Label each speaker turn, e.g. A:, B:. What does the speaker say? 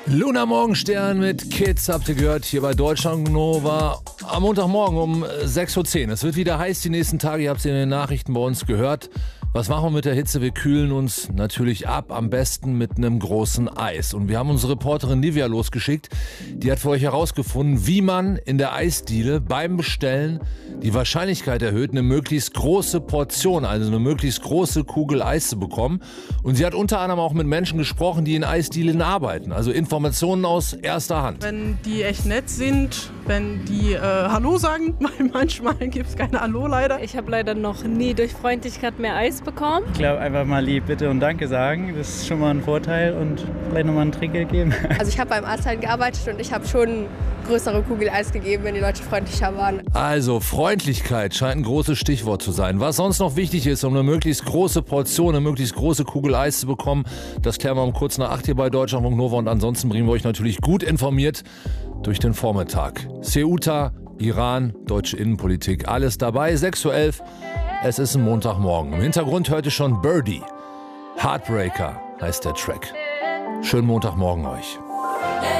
A: Luna Morgenstern mit Kids habt ihr gehört hier bei Deutschland Nova am Montagmorgen um 6:10 Uhr. Es wird wieder heiß die nächsten Tage, ihr habt es in den Nachrichten bei uns gehört. Was machen wir mit der Hitze? Wir kühlen uns natürlich ab, am besten mit einem großen Eis. Und wir haben unsere Reporterin Livia losgeschickt, die hat für euch herausgefunden, wie man in der Eisdiele beim Bestellen die Wahrscheinlichkeit erhöht, eine möglichst große Portion, also eine möglichst große Kugel Eis zu bekommen. Und sie hat unter anderem auch mit Menschen gesprochen, die in Eisdielen arbeiten, also Informationen aus erster Hand.
B: Wenn die echt nett sind, wenn die Hallo sagen, weil manchmal gibt es keine Hallo leider.
C: Ich habe leider noch nie durch Freundlichkeit mehr Eis bekommen.
D: Ich glaube, einfach mal lieb Bitte und Danke sagen, das ist schon mal ein Vorteil und vielleicht nochmal ein Trinkgeld geben.
E: Also ich habe beim Arzthelden gearbeitet und ich habe schon größere Kugel Eis gegeben, wenn die Leute freundlicher waren.
A: Also Freundlichkeit scheint ein großes Stichwort zu sein. Was sonst noch wichtig ist, um eine möglichst große Portion, eine möglichst große Kugel Eis zu bekommen, das klären wir um kurz nach 8 hier bei Deutschland Nova und ansonsten bringen wir euch natürlich gut informiert durch den Vormittag. Ceuta, Iran, deutsche Innenpolitik, alles dabei. 6:11 Uhr, es ist ein Montagmorgen. Im Hintergrund hört ihr schon Birdie. Heartbreaker heißt der Track. Schönen Montagmorgen euch.